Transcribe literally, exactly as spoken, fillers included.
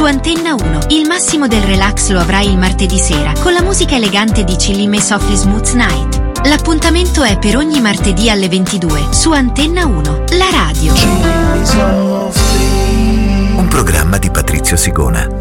Su Antenna uno, il massimo del relax lo avrai il martedì sera con la musica elegante di Chillin' e Softly Smooth Night. L'appuntamento è per ogni martedì alle ventidue su Antenna uno, la radio. Un programma di Patrizio Sigona.